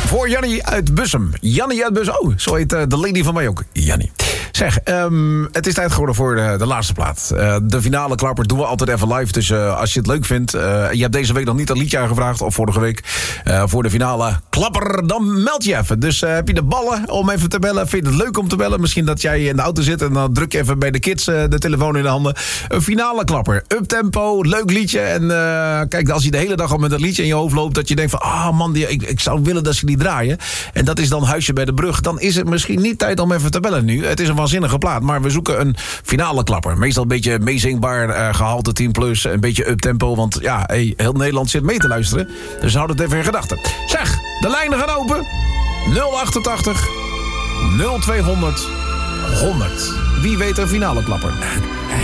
Voor Jannie uit Bussum. Jannie uit Bussum. Oh, zo heet de lady van mij ook. Jannie. Zeg, het is tijd geworden voor de laatste plaat. De finale klapper doen we altijd even live. Dus als je het leuk vindt... je hebt deze week nog niet een liedje aangevraagd... of vorige week voor de finale klapper... dan meld je even. Dus heb je de ballen om even te bellen? Vind je het leuk om te bellen? Misschien dat jij in de auto zit... en dan druk je even bij de kids de telefoon in de handen. Een finale klapper. Uptempo, leuk liedje. En kijk, als je de hele dag al met dat liedje in je hoofd loopt... dat je denkt van, man, ik zou willen dat ze die draaien. En dat is dan Huisje bij de Brug. Dan is het misschien niet tijd om even te bellen nu. Het is een waanzinnige plaat, maar we zoeken een finale klapper. Meestal een beetje meezingbaar, gehalte 10+, een beetje uptempo, want ja, heel Nederland zit mee te luisteren. Dus houd het even in gedachten. Zeg, de lijnen gaan open. 088 0200 100. Wie weet een finale klapper?